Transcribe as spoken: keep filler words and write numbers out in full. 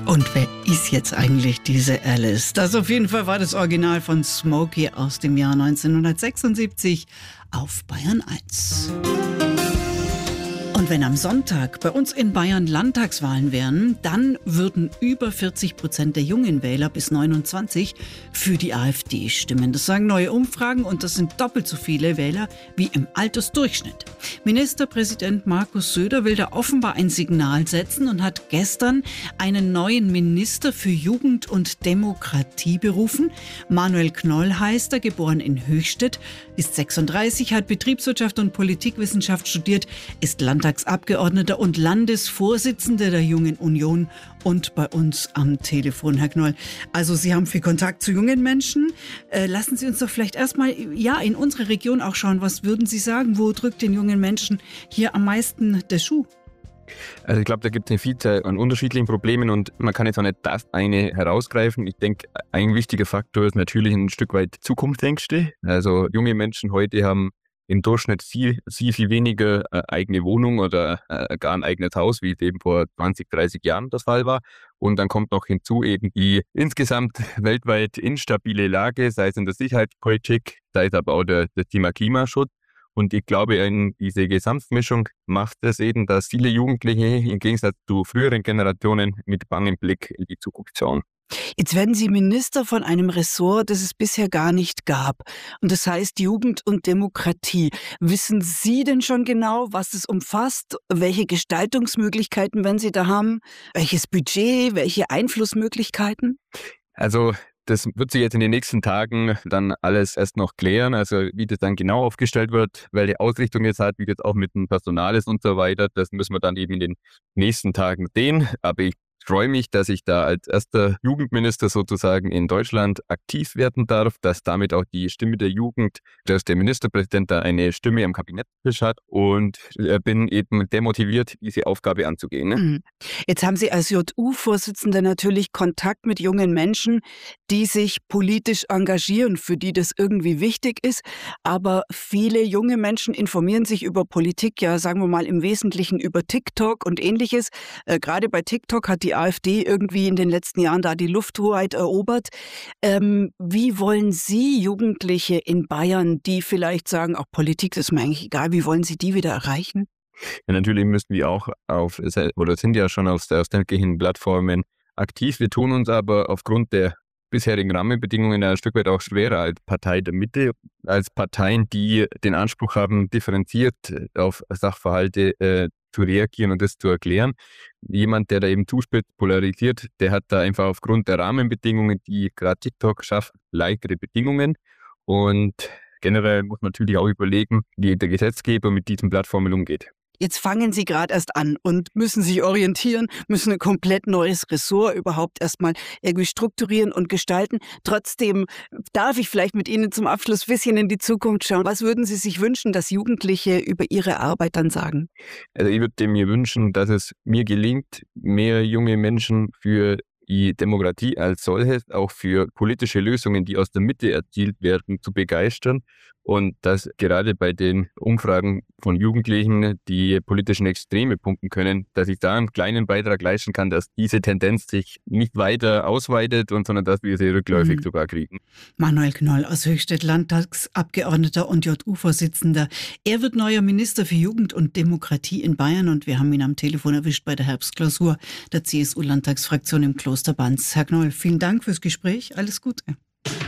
Und wer ist jetzt eigentlich diese Alice? Das auf jeden Fall war das Original von Smokey aus dem Jahr neunzehnhundertsechsundsiebzig auf Bayern eins. Und wenn am Sonntag bei uns in Bayern Landtagswahlen wären, dann würden über vierzig Prozent der jungen Wähler bis neunundzwanzig für die AfD stimmen. Das sagen neue Umfragen und das sind doppelt so viele Wähler wie im Altersdurchschnitt. Ministerpräsident Markus Söder will da offenbar ein Signal setzen und hat gestern einen neuen Minister für Jugend und Demokratie berufen. Manuel Knoll heißt er, geboren in Höchstädt, ist sechsunddreißig, hat Betriebswirtschaft und Politikwissenschaft studiert, ist Landtagsabgeordneter und Landesvorsitzender der Jungen Union und bei uns am Telefon, Herr Knoll. Also Sie haben viel Kontakt zu jungen Menschen. Äh, lassen Sie uns doch vielleicht erstmal ja, in unsere Region auch schauen. Was würden Sie sagen? Wo drückt den jungen Menschen hier am meisten der Schuh? Also ich glaube, da gibt es eine Vielzahl an unterschiedlichen Problemen und man kann jetzt auch nicht das eine herausgreifen. Ich denke, ein wichtiger Faktor ist natürlich ein Stück weit Zukunftsängste. Also junge Menschen heute haben im Durchschnitt viel, viel, viel weniger äh, eigene Wohnung oder äh, gar ein eigenes Haus, wie es eben vor zwanzig, dreißig Jahren das Fall war. Und dann kommt noch hinzu eben die insgesamt weltweit instabile Lage, sei es in der Sicherheitspolitik, sei es aber auch der, das Thema Klimaschutz. Und ich glaube, in diese Gesamtmischung macht es eben, dass viele Jugendliche im Gegensatz zu früheren Generationen mit bangem Blick in die Zukunft schauen. Jetzt werden Sie Minister von einem Ressort, das es bisher gar nicht gab. Und das heißt Jugend und Demokratie. Wissen Sie denn schon genau, was es umfasst? Welche Gestaltungsmöglichkeiten werden Sie da haben? Welches Budget? Welche Einflussmöglichkeiten? Also das wird sich jetzt in den nächsten Tagen dann alles erst noch klären, also wie das dann genau aufgestellt wird, welche Ausrichtung es hat, wie das auch mit dem Personal ist und so weiter, das müssen wir dann eben in den nächsten Tagen sehen. Aber ich freue mich, dass ich da als erster Jugendminister sozusagen in Deutschland aktiv werden darf, dass damit auch die Stimme der Jugend, dass der Ministerpräsident da eine Stimme am Kabinettstisch hat und bin eben demotiviert, diese Aufgabe anzugehen. Ne? Jetzt haben Sie als J U-Vorsitzender natürlich Kontakt mit jungen Menschen, die sich politisch engagieren, für die das irgendwie wichtig ist. Aber viele junge Menschen informieren sich über Politik, ja sagen wir mal im Wesentlichen über TikTok und Ähnliches. Äh, gerade bei TikTok hat die AfD irgendwie in den letzten Jahren da die Lufthoheit erobert. Ähm, wie wollen Sie Jugendliche in Bayern, die vielleicht sagen, auch Politik ist mir eigentlich egal, wie wollen Sie die wieder erreichen? Ja, natürlich müssen wir auch auf, oder sind ja schon auf, auf sämtlichen Plattformen aktiv. Wir tun uns aber aufgrund der bisherigen Rahmenbedingungen ein Stück weit auch schwerer als Partei der Mitte, als Parteien, die den Anspruch haben, differenziert auf Sachverhalte äh, zu reagieren und das zu erklären. Jemand, der da eben zuspitzt, polarisiert, der hat da einfach aufgrund der Rahmenbedingungen, die gerade TikTok schafft, leichtere Bedingungen. Und generell muss man natürlich auch überlegen, wie der Gesetzgeber mit diesen Plattformen umgeht. Jetzt fangen Sie gerade erst an und müssen sich orientieren, müssen ein komplett neues Ressort überhaupt erstmal irgendwie strukturieren und gestalten. Trotzdem darf ich vielleicht mit Ihnen zum Abschluss ein bisschen in die Zukunft schauen. Was würden Sie sich wünschen, dass Jugendliche über ihre Arbeit dann sagen? Also ich würde mir wünschen, dass es mir gelingt, mehr junge Menschen für die Demokratie als solches, auch für politische Lösungen, die aus der Mitte erzielt werden, zu begeistern. Und dass gerade bei den Umfragen von Jugendlichen, die politischen Extreme punkten können, dass ich da einen kleinen Beitrag leisten kann, dass diese Tendenz sich nicht weiter ausweitet, und sondern dass wir sie rückläufig mhm. sogar kriegen. Manuel Knoll aus Höchstädt, Landtagsabgeordneter und J U-Vorsitzender. Er wird neuer Minister für Jugend und Demokratie in Bayern und wir haben ihn am Telefon erwischt bei der Herbstklausur der C S U-Landtagsfraktion im Kloster Banz. Herr Knoll, vielen Dank fürs Gespräch. Alles Gute.